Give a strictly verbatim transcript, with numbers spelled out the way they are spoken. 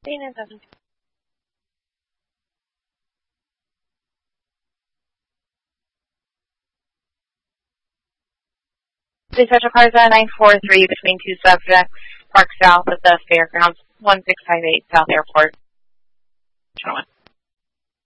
Dana doesn't. Dispatcher cars on nine four three between two subjects, park south of the fairgrounds, one six five eight South Airport. Gentlemen.